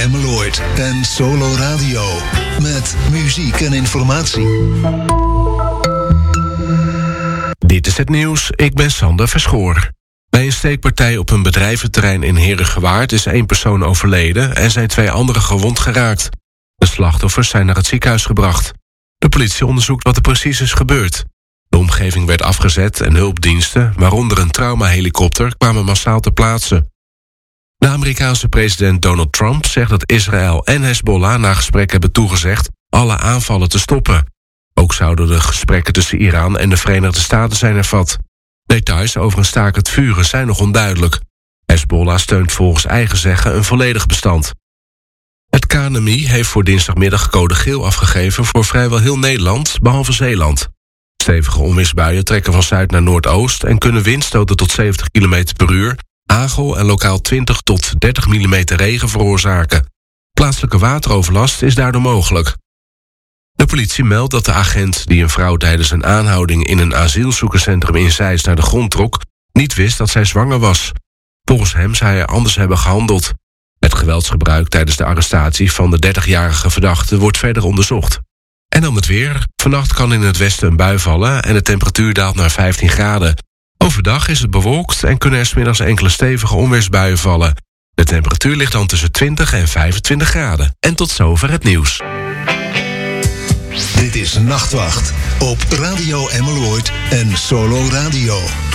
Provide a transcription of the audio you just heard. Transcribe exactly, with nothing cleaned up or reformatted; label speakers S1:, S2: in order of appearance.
S1: Emmeloord en Solo Radio. Met muziek en informatie.
S2: Dit is het nieuws, ik ben Sander Verschoor. Bij een steekpartij op een bedrijventerrein in Herengewaard is één persoon overleden en zijn twee anderen gewond geraakt. De slachtoffers zijn naar het ziekenhuis gebracht. De politie onderzoekt wat er precies is gebeurd. De omgeving werd afgezet en hulpdiensten, waaronder een traumahelikopter, kwamen massaal ter plaatse. De Amerikaanse president Donald Trump zegt dat Israël en Hezbollah na gesprek hebben toegezegd alle aanvallen te stoppen. Ook zouden de gesprekken tussen Iran en de Verenigde Staten zijn hervat. Details over een stakend vuren zijn nog onduidelijk. Hezbollah steunt volgens eigen zeggen een volledig bestand. Het K N M I heeft voor dinsdagmiddag code geel afgegeven voor vrijwel heel Nederland, behalve Zeeland. Stevige onweersbuien trekken van zuid naar noordoost en kunnen windstoten tot zeventig kilometer per uur, hagel en lokaal twintig tot dertig millimeter regen veroorzaken. Plaatselijke wateroverlast is daardoor mogelijk. De politie meldt dat de agent die een vrouw tijdens een aanhouding in een asielzoekerscentrum in Zeist naar de grond trok, niet wist dat zij zwanger was. Volgens hem zou hij anders hebben gehandeld. Het geweldsgebruik tijdens de arrestatie van de dertigjarige verdachte wordt verder onderzocht. En dan het weer. Vannacht kan in het westen een bui vallen en de temperatuur daalt naar vijftien graden. Overdag is het bewolkt en kunnen er 's middags enkele stevige onweersbuien vallen. De temperatuur ligt dan tussen twintig en vijfentwintig graden. En tot zover het nieuws.
S1: Dit is Nachtwacht op Radio Emmeloord en Solo Radio.